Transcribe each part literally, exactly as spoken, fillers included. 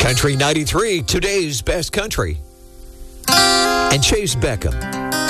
Country ninety-three, today's best country. And Chase Beckham.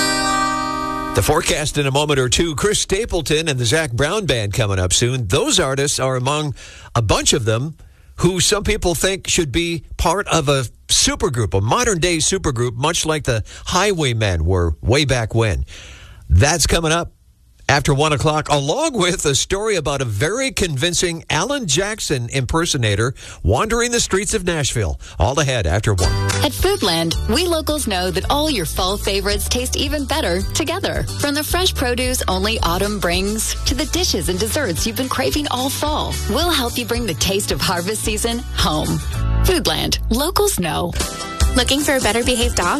The forecast in a moment or two. Chris Stapleton and the Zac Brown Band coming up soon. Those artists are among a bunch of them who some people think should be part of a supergroup, a modern-day supergroup, much like the Highwaymen were way back when. That's coming up after one o'clock, along with a story about a very convincing Alan Jackson impersonator wandering the streets of Nashville. All ahead after one. At Foodland, we locals know that all your fall favorites taste even better together. From the fresh produce only autumn brings to the dishes and desserts you've been craving all fall, we'll help you bring the taste of harvest season home. Foodland, locals know. Looking for a better behaved dog?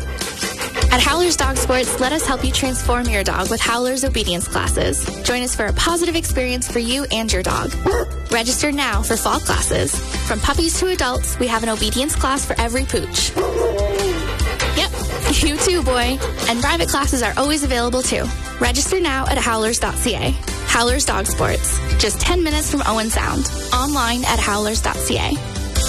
At Howler's Dog Sports, let us help you transform your dog with Howler's obedience classes. Join us for a positive experience for you and your dog. Register now for fall classes. From puppies to adults, we have an obedience class for every pooch. Yep, you too, boy. And private classes are always available too. Register now at howlers dot c a. Howler's Dog Sports, just ten minutes from Owen Sound. Online at howlers dot c a.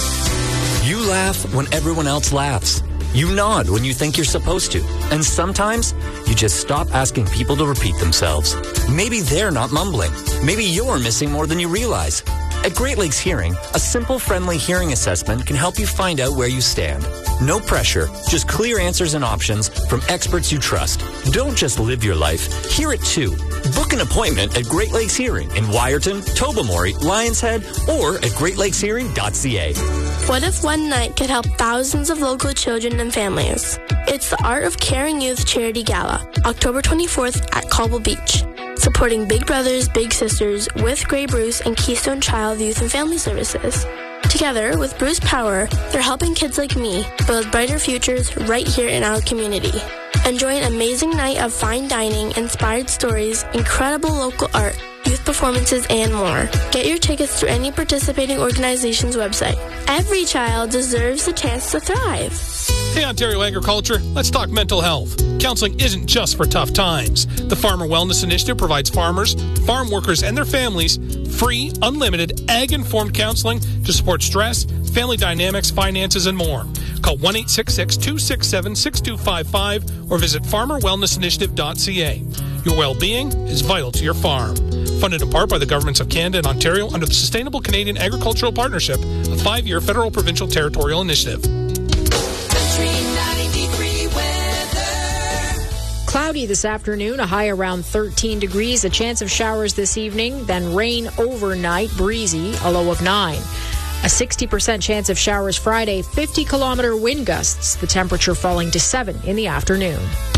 You laugh when everyone else laughs. You nod when you think you're supposed to. And sometimes, you just stop asking people to repeat themselves. Maybe they're not mumbling. Maybe you're missing more than you realize. At Great Lakes Hearing, a simple, friendly hearing assessment can help you find out where you stand. No pressure, just clear answers and options from experts you trust. Don't just live your life, hear it too. Book an appointment at Great Lakes Hearing in Wyerton, Tobermory, Lions Head, or at great lakes hearing dot c a. What if one night could help thousands of local children and families? It's the Art of Caring Youth Charity Gala, October twenty-fourth at Cobble Beach. Supporting Big Brothers Big Sisters with Grey Bruce and Keystone Child Youth and Family Services. Together with Bruce Power, they're helping kids like me build brighter futures right here in our community. Enjoy an amazing night of fine dining, inspired stories, incredible local art, youth performances, and more. Get your tickets through any participating organization's website. Every child deserves a chance to thrive. Hey, Ontario Agriculture, let's talk mental health. Counseling isn't just for tough times. The Farmer Wellness Initiative provides farmers, farm workers, and their families free, unlimited, ag-informed counseling to support stress, family dynamics, finances, and more. Call one eight six six, two six seven, six two five five or visit farmer wellness initiative dot c a. Your well-being is vital to your farm. Funded in part by the governments of Canada and Ontario under the Sustainable Canadian Agricultural Partnership, a five-year federal provincial territorial initiative. Cloudy this afternoon, a high around thirteen degrees, a chance of showers this evening, then rain overnight, breezy, a low of nine. A sixty percent chance of showers Friday, fifty kilometer wind gusts, the temperature falling to seven in the afternoon.